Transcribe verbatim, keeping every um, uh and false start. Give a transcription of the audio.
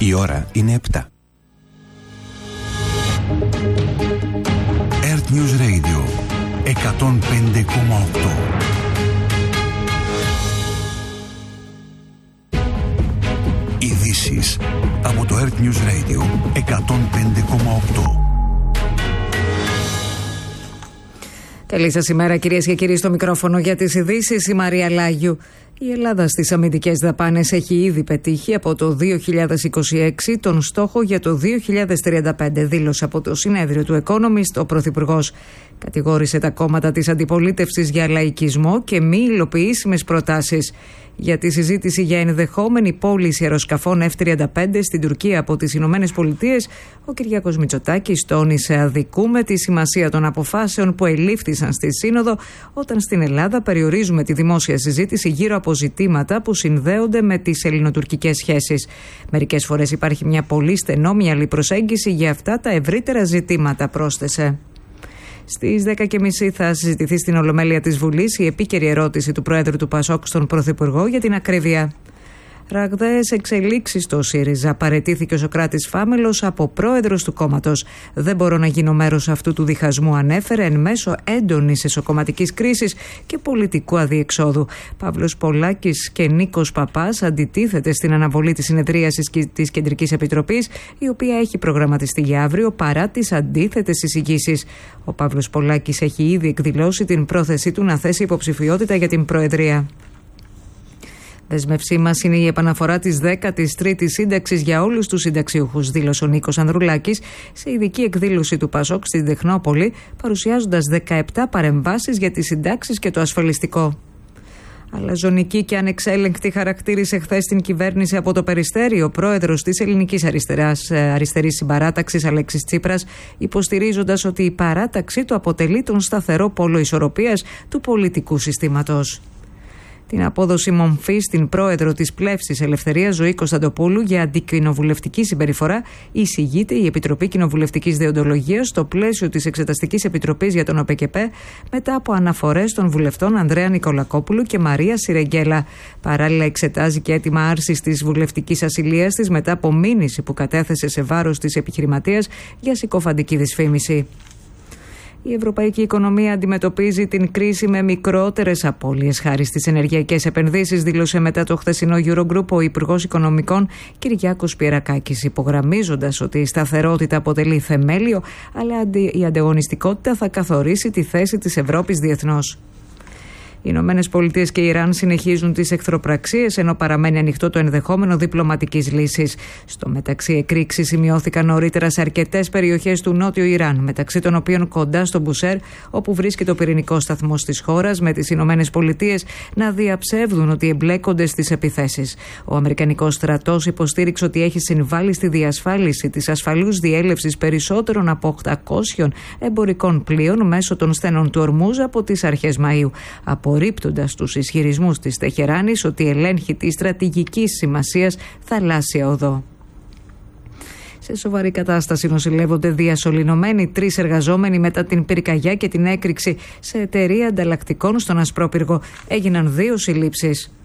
Η ώρα είναι επτά. Earth News Radio εκατόν πέντε κόμμα οκτώ. Ειδήσεις από το Earth News Radio εκατόν πέντε κόμμα οκτώ. Καλή σας ημέρα, κυρίες και κύριοι, στο μικρόφωνο για τις ειδήσεις η Μαρία Λάγιου. Η Ελλάδα στις αμυντικές δαπάνες έχει ήδη πετύχει από το δύο χιλιάδες είκοσι έξι τον στόχο για το δύο χιλιάδες τριάντα πέντε, δήλωσε από το συνέδριο του Economist ο Πρωθυπουργός. Κατηγόρησε τα κόμματα της αντιπολίτευσης για λαϊκισμό και μη υλοποιήσιμες προτάσεις. Για τη συζήτηση για ενδεχόμενη πώληση αεροσκαφών εφ τριάντα πέντε στην Τουρκία από τις Ηνωμένες Πολιτείες, ο Κυριάκος Μητσοτάκης τόνισε αδικούμε τη σημασία των αποφάσεων που ελήφθησαν στη Σύνοδο, όταν στην Ελλάδα περιορίζουμε τη δημόσια συζήτηση γύρω από ζητήματα που συνδέονται με τις ελληνοτουρκικές σχέσεις. Μερικές φορές υπάρχει μια πολύ στενόμυαλη προσέγγιση για αυτά τα ευρύτερα ζητήματα, πρόσθεσε. Στις δέκα και μισή θα συζητηθεί στην Ολομέλεια της Βουλής η επίκαιρη ερώτηση του Προέδρου του ΠΑΣΟΚ στον Πρωθυπουργό για την ακρίβεια. Ραγδαίες εξελίξεις στο ΣΥΡΙΖΑ. Παραιτήθηκε ο Σωκράτης Φάμελος από πρόεδρος του κόμματος. Δεν μπορώ να γίνω μέρος αυτού του διχασμού, ανέφερε εν μέσω έντονης εσωκομματικής κρίσης και πολιτικού αδιεξόδου. Παύλος Πολάκης και Νίκος Παπάς αντιτίθεται στην αναβολή της συνεδρίασης της Κεντρικής Επιτροπής, η οποία έχει προγραμματιστεί για αύριο παρά τις αντίθετες εισηγήσεις. Ο Παύλος Πολάκης έχει ήδη εκδηλώσει την πρόθεσή του να θέσει υποψηφιότητα για την Προεδρία. Δεσμευσή μας είναι η επαναφορά της δέκατης τρίτης σύνταξης για όλους τους συνταξιούχους, δήλωσε ο Νίκος Ανδρουλάκης σε ειδική εκδήλωση του ΠΑΣΟΚ στην Τεχνόπολη, παρουσιάζοντας δεκαεπτά παρεμβάσεις για τις συντάξεις και το ασφαλιστικό. Αλαζονική και ανεξέλεγκτη χαρακτήρισε χθες την κυβέρνηση από το Περιστέρι ο πρόεδρος της Ελληνικής Αριστεράς, Αριστερής Συμπαράταξης Αλέξης Τσίπρας, υποστηρίζοντας ότι η παράταξή του αποτελεί τον σταθερό πόλο ισορροπίας του πολιτικού συστήματος. Την απόδοση μομφή στην πρόεδρο της Πλεύσης Ελευθερίας Ζωή Κωνσταντοπούλου για αντικοινοβουλευτική συμπεριφορά εισηγείται η Επιτροπή Κοινοβουλευτικής Δεοντολογίας στο πλαίσιο της Εξεταστικής Επιτροπής για τον ΟΠΕΚΕΠΕ μετά από αναφορές των βουλευτών Ανδρέα Νικολακόπουλου και Μαρία Σιρεγγέλα. Παράλληλα, εξετάζει και αίτημα άρσης της βουλευτικής ασυλίας της μετά από μήνυση που κατέθεσε σε βάρος της επιχειρηματίας για συκοφαντική δυσφήμιση. Η ευρωπαϊκή οικονομία αντιμετωπίζει την κρίση με μικρότερες απώλειες χάρη στις ενεργειακές επενδύσεις, δήλωσε μετά το χθεσινό Eurogroup ο Υπουργός Οικονομικών Κυριάκος Πιερακάκης, υπογραμμίζοντας ότι η σταθερότητα αποτελεί θεμέλιο, αλλά η ανταγωνιστικότητα θα καθορίσει τη θέση της Ευρώπης διεθνώς. Οι Ηνωμένες Πολιτείες και η Ιράν συνεχίζουν τις εχθροπραξίες, ενώ παραμένει ανοιχτό το ενδεχόμενο διπλωματικής λύσης. Στο μεταξύ, εκρήξεις σημειώθηκαν νωρίτερα σε αρκετές περιοχές του νότιου Ιράν, μεταξύ των οποίων κοντά στο Μπουσέρ, όπου βρίσκεται ο πυρηνικός σταθμός της χώρας, με τις Ηνωμένες Πολιτείες να διαψεύδουν ότι εμπλέκονται στις επιθέσεις. Ο Αμερικανικός στρατός υποστήριξε ότι έχει συμβάλει στη διασφάλιση της ασφαλούς διέλευσης περισσότερων από οκτακόσιων εμπορικών πλοίων μέσω των στενών του Ορμούζ από τις αρχές Μαΐου. Απορρίπτοντας τους ισχυρισμούς της Τεχεράνης ότι ελέγχει τη στρατηγικής σημασίας θαλάσσια οδό. Σε σοβαρή κατάσταση νοσηλεύονται διασωληνωμένοι τρεις εργαζόμενοι μετά την πυρκαγιά και την έκρηξη σε εταιρεία ανταλλακτικών στον Ασπρόπυργο. Έγιναν δύο συλλήψεις.